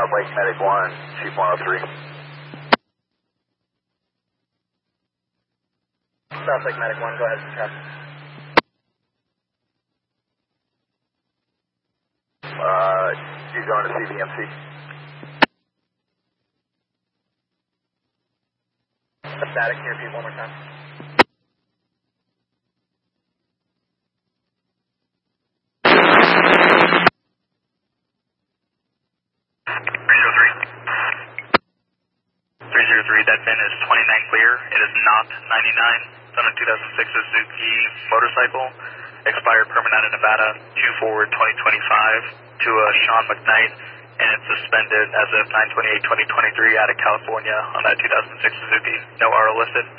South Lake Medic 1, Chief 103. South Lake Medic 1, go ahead and traffic. You're going to CVMC. Static, can you repeat one more time? That VIN is 29 clear. It is not 99. It's on a 2006 Suzuki motorcycle. Expired permit out of Nevada, 2/4/2025 to Sean McKnight, and it's suspended as of 9/28/2023 out of California on that 2006 Suzuki. No RO listed.